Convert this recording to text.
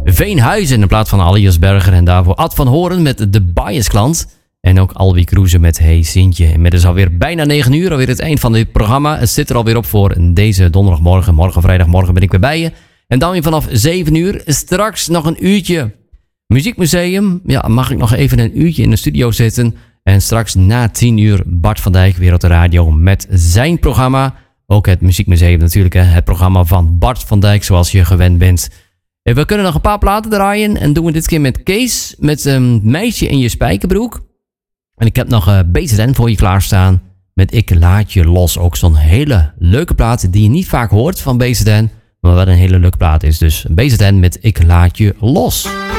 Veenhuizen in plaats van Alias Berger. En daarvoor Ad van Horen met De Biasklant. En ook Alwie Kroeze met Hey Sintje. Inmiddels alweer bijna 9 uur, alweer het eind van dit programma. Het zit er alweer op voor deze donderdagmorgen. Morgen vrijdagmorgen ben ik weer bij je. En dan weer vanaf 7 uur. Straks nog een uurtje Muziekmuseum. Ja, mag ik nog even een uurtje in de studio zitten. En straks na 10 uur Bart van Dijk weer op de radio met zijn programma. Ook het Muziekmuseum natuurlijk. Het programma van Bart van Dijk zoals je gewend bent. En we kunnen nog een paar platen draaien. En doen we dit keer met Kees. Met een meisje in je spijkerbroek. En ik heb nog BZN voor je klaarstaan. Met Ik Laat Je Los. Ook zo'n hele leuke plaat die je niet vaak hoort van BZN. Maar wel een hele leuke plaat is. Dus BZN met Ik Laat Je Los.